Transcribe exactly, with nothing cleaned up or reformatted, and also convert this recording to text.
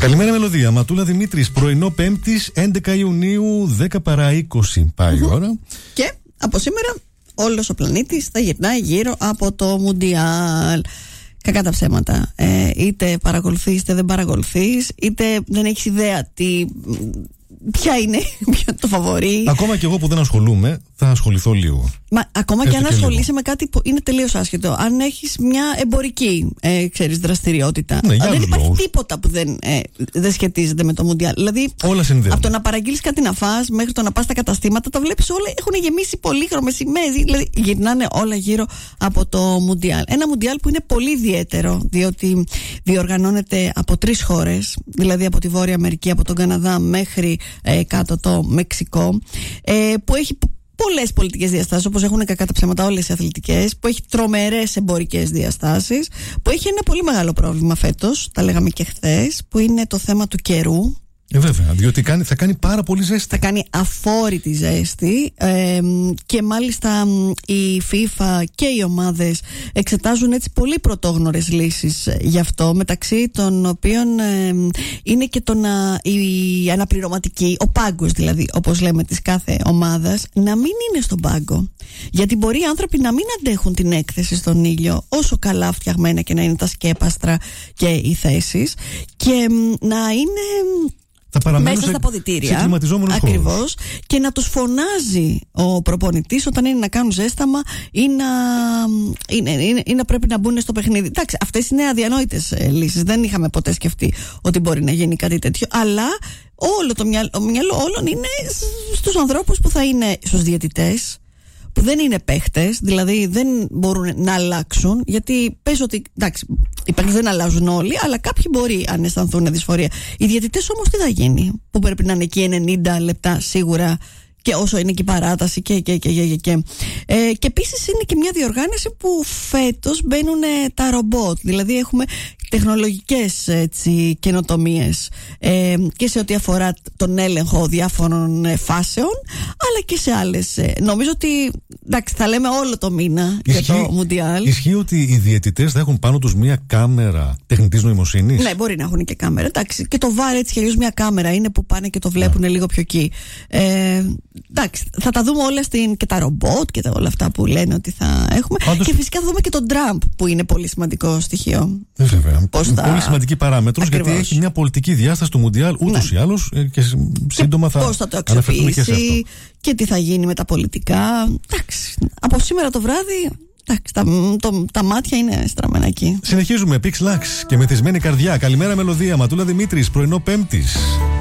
Καλημέρα Μελωδία, Ματούλα Δημήτρης, πρωινό Πέμπτης, έντεκα Ιουνίου, δέκα παρά είκοσι πάει η mm-hmm. ώρα. Και από σήμερα όλος ο πλανήτης θα γυρνάει γύρω από το Μουντιάλ. Κακά τα ψέματα. Ε, είτε παρακολουθείς είτε δεν παρακολουθείς, είτε δεν έχεις ιδέα τι, ποια είναι ποιο το φαβορί. Ακόμα και εγώ που δεν ασχολούμαι, θα ασχοληθώ λίγο. Μα ακόμα Έστω και αν και ασχολείσαι λίγο. με κάτι που είναι τελείως άσχετο, αν έχεις μια εμπορική ε, ξέρεις, δραστηριότητα, ναι, δεν υπάρχει λόγους. τίποτα που δεν, ε, δεν σχετίζεται με το Μουντιάλ. Δηλαδή, όλα συνδέονται. Από το να παραγγείλεις κάτι να φας μέχρι το να πας στα καταστήματα, τα βλέπεις όλα, έχουν γεμίσει πολύχρωμες σημαίες. Δηλαδή, γυρνάνε όλα γύρω από το Μουντιάλ. Ένα Μουντιάλ που είναι πολύ ιδιαίτερο, διότι διοργανώνεται από τρεις χώρες, δηλαδή από τη Βόρεια Αμερική, από τον Καναδά μέχρι ε, κάτω το Μεξικό, ε, που έχει πολλές πολιτικές διαστάσεις, όπως έχουν κακά τα ψέματα όλες οι αθλητικές, που έχει τρομερές εμπορικές διαστάσεις, που έχει ένα πολύ μεγάλο πρόβλημα φέτος, τα λέγαμε και χθες, που είναι το θέμα του καιρού. Ε, βέβαια, διότι κάνει, θα κάνει πάρα πολύ ζέστη. Θα κάνει αφόρητη ζέστη ε, και μάλιστα η FIFA και οι ομάδες εξετάζουν έτσι πολύ πρωτόγνωρες λύσεις γι' αυτό, μεταξύ των οποίων ε, είναι και το να, η αναπληρωματική, ο πάγκος δηλαδή, όπως λέμε, της κάθε ομάδας, να μην είναι στον πάγκο. Γιατί μπορεί οι άνθρωποι να μην αντέχουν την έκθεση στον ήλιο, όσο καλά φτιαγμένα και να είναι τα σκέπαστρα και οι θέσεις, και να είναι μέσα στα ποδητήρια, ακριβώς, και να τους φωνάζει ο προπονητής όταν είναι να κάνουν ζέσταμα ή να, είναι, είναι, είναι να πρέπει να μπουν στο παιχνίδι. Εντάξει, αυτές είναι αδιανόητες ε, λύσεις. Δεν είχαμε ποτέ σκεφτεί ότι μπορεί να γίνει κάτι τέτοιο, αλλά όλο το μυαλό, το μυαλό όλων είναι στους ανθρώπους που θα είναι, στους διαιτητές, που δεν είναι παίχτες, δηλαδή δεν μπορούν να αλλάξουν, γιατί πες ότι εντάξει, οι παίχτες δεν αλλάζουν όλοι, αλλά κάποιοι μπορεί αν αισθανθούν δυσφορία. Οι διαιτητές όμως τι θα γίνει, που πρέπει να είναι εκεί ενενήντα λεπτά σίγουρα, και όσο είναι και η παράταση και και και και, και. Ε, και επίσης είναι και μια διοργάνωση που φέτος μπαίνουν τα ρομπότ, δηλαδή έχουμε τεχνολογικές έτσι, καινοτομίες ε, και σε ό,τι αφορά τον έλεγχο διάφορων ε, φάσεων, αλλά και σε άλλες. Ε, νομίζω ότι εντάξει, θα λέμε όλο το μήνα ισχύει, για το Μουντιάλ. Ισχύει ότι οι διαιτητές θα έχουν πάνω τους μια κάμερα τεχνητής νοημοσύνης. Ναι, μπορεί να έχουν και κάμερα. Εντάξει, και το βάρ έτσι κι αλλιώς μια κάμερα είναι που πάνε και το βλέπουν yeah. λίγο πιο εκεί. Ε, εντάξει, θα τα δούμε όλα στην, και τα ρομπότ και τα, όλα αυτά που λένε ότι θα έχουμε. Πάντως, και φυσικά θα δούμε και τον Τραμπ, που είναι πολύ σημαντικό στοιχείο. Ε, βέβαια. Πώς θα... Πολύ σημαντική παράμετρος, Ακριβώς. γιατί έχει μια πολιτική διάσταση του Μουντιάλ ούτως ναι. ή άλλως, και σύντομα και θα, πώς θα το αξιοποιήσει και, σε και τι θα γίνει με τα πολιτικά. Εντάξει, από σήμερα το βράδυ εντάξει, τα, το, τα μάτια είναι στραμμένα εκεί. Συνεχίζουμε, Pix Lux και μεθυσμένη καρδιά. Καλημέρα Μελωδία, Ματούλα Δημήτρης, πρωινό Πέμπτης.